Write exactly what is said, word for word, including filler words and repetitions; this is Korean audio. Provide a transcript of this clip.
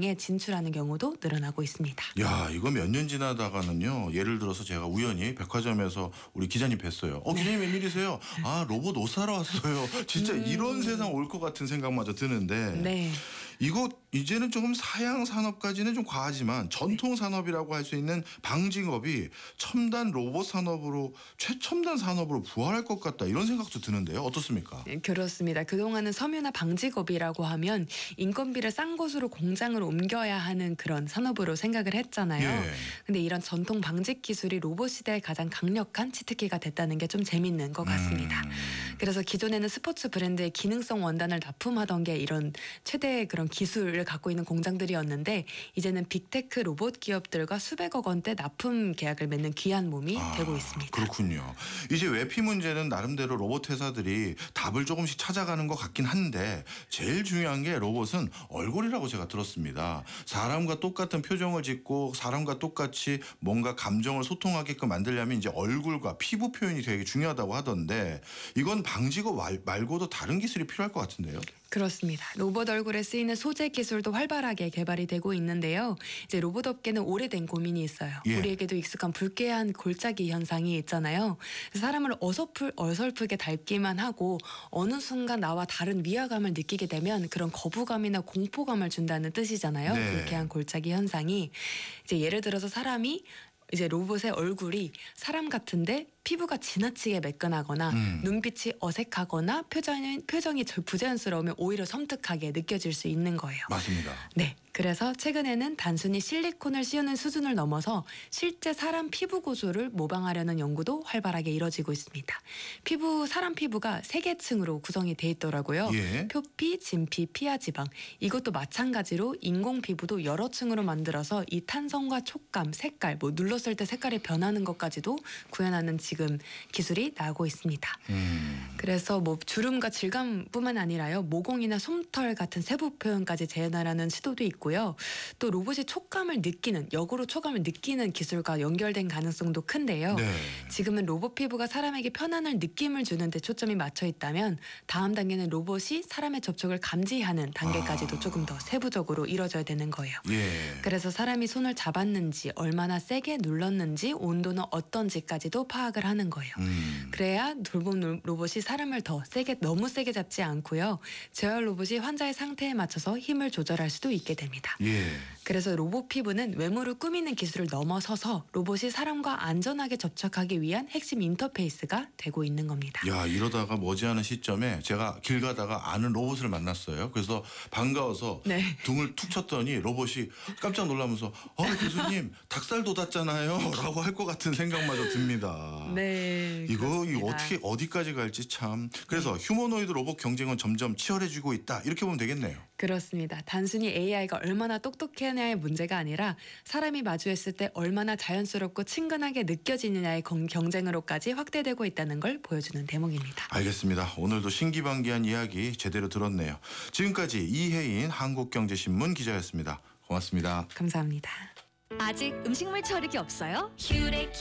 시장에 진출하는 경우도 늘어나고 있습니다. 야, 이거 몇 년 지나다가는요. 예를 들어서 제가 우연히 백화점에서 우리 기자님 뵀어요. 어, 기자님 네. 웬일이세요? 아, 로봇 옷 사러 왔어요. 진짜 음. 이런 세상 올 것 같은 생각마저 드는데 네. 이거 이제는 조금 사양 산업까지는 좀 과하지만 전통 산업이라고 할 수 있는 방직업이 첨단 로봇 산업으로 최첨단 산업으로 부활할 것 같다 이런 생각도 드는데요. 어떻습니까? 네, 그렇습니다. 그동안은 섬유나 방직업이라고 하면 인건비를 싼 곳으로 공장을 옮겨야 하는 그런 산업으로 생각을 했잖아요. 예. 근데 이런 전통 방직 기술이 로봇 시대의 가장 강력한 치트키가 됐다는 게 좀 재밌는 것 같습니다. 음. 그래서 기존에는 스포츠 브랜드의 기능성 원단을 납품하던 게 이런 최대의 그런 기술을 갖고 있는 공장들이었는데 이제는 빅테크 로봇 기업들과 수백억 원대 납품 계약을 맺는 귀한 몸이 아, 되고 있습니다. 그렇군요. 이제 외피 문제는 나름대로 로봇 회사들이 답을 조금씩 찾아가는 것 같긴 한데 제일 중요한 게 로봇은 얼굴이라고 제가 들었습니다. 사람과 똑같은 표정을 짓고 사람과 똑같이 뭔가 감정을 소통하게끔 만들려면 이제 얼굴과 피부 표현이 되게 중요하다고 하던데 이건 방직업 말고도 다른 기술이 필요할 것 같은데요. 그렇습니다. 로봇 얼굴에 쓰이는 소재 기술도 활발하게 개발이 되고 있는데요. 이제 로봇 업계는 오래된 고민이 있어요. 예. 우리에게도 익숙한 불쾌한 골짜기 현상이 있잖아요. 사람을 어설프, 어설프게 닮기만 하고 어느 순간 나와 다른 위화감을 느끼게 되면 그런 거부감이나 공포감을 준다는 뜻이잖아요. 네. 불쾌한 골짜기 현상이. 이제 예를 들어서 사람이 이제 로봇의 얼굴이 사람 같은데 피부가 지나치게 매끈하거나 음. 눈빛이 어색하거나 표정이, 표정이 부자연스러우면 오히려 섬뜩하게 느껴질 수 있는 거예요. 맞습니다. 네. 그래서 최근에는 단순히 실리콘을 씌우는 수준을 넘어서 실제 사람 피부 구조를 모방하려는 연구도 활발하게 이뤄지고 있습니다. 피부, 사람 피부가 세 개 층으로 구성이 돼 있더라고요. 예. 표피, 진피, 피하 지방. 이것도 마찬가지로 인공 피부도 여러 층으로 만들어서 이 탄성과 촉감, 색깔, 뭐 눌렀을 때 색깔이 변하는 것까지도 구현하는 지금 기술이 나오고 있습니다. 음. 그래서 뭐 주름과 질감뿐만 아니라요. 모공이나 솜털 같은 세부 표현까지 재현하려는 시도도 있고 고요. 또 로봇이 촉감을 느끼는 역으로 촉감을 느끼는 기술과 연결된 가능성도 큰데요. 네. 지금은 로봇 피부가 사람에게 편안한 느낌을 주는 데 초점이 맞춰 있다면 다음 단계는 로봇이 사람의 접촉을 감지하는 단계까지도 아. 조금 더 세부적으로 이뤄져야 되는 거예요. 예. 그래서 사람이 손을 잡았는지 얼마나 세게 눌렀는지 온도는 어떤지까지도 파악을 하는 거예요. 음. 그래야 돌봄 로봇이 사람을 더 세게 너무 세게 잡지 않고요. 제어 로봇이 환자의 상태에 맞춰서 힘을 조절할 수도 있게 됩니다. 예. 그래서 로봇 피부는 외모를 꾸미는 기술을 넘어서서 로봇이 사람과 안전하게 접촉하기 위한 핵심 인터페이스가 되고 있는 겁니다. 야, 이러다가 머지않은 시점에 제가 길 가다가 아는 로봇을 만났어요. 그래서 반가워서 네. 등을 툭 쳤더니 로봇이 깜짝 놀라면서 어, 교수님 닭살 돋았잖아요 라고 할 것 같은 생각마저 듭니다. 네. 이거 이 그렇습니다. 어떻게 어디까지 갈지 참. 그래서 네. 휴머노이드 로봇 경쟁은 점점 치열해지고 있다. 이렇게 보면 되겠네요. 그렇습니다. 단순히 에이아이가 얼마나 똑똑하냐의 문제가 아니라 사람이 마주했을 때 얼마나 자연스럽고 친근하게 느껴지느냐의 경쟁으로까지 확대되고 있다는 걸 보여주는 대목입니다. 알겠습니다. 오늘도 신기반기한 이야기 제대로 들었네요. 지금까지 이혜인 한국경제신문 기자였습니다. 고맙습니다. 감사합니다. 아직 음식물 처리기 없어요? 휴레